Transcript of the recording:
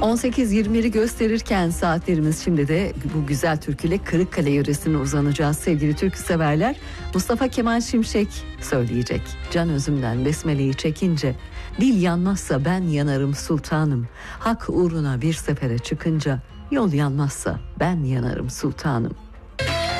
18.20'yi gösterirken saatlerimiz, şimdi de bu güzel türküyle Kırıkkale yöresine uzanacağız sevgili türkü severler. Mustafa Kemal Şimşek söyleyecek. Can özümden besmeleyi çekince, dil yanmazsa ben yanarım sultanım. Hak uğruna bir sefere çıkınca, yol yanmazsa ben yanarım sultanım.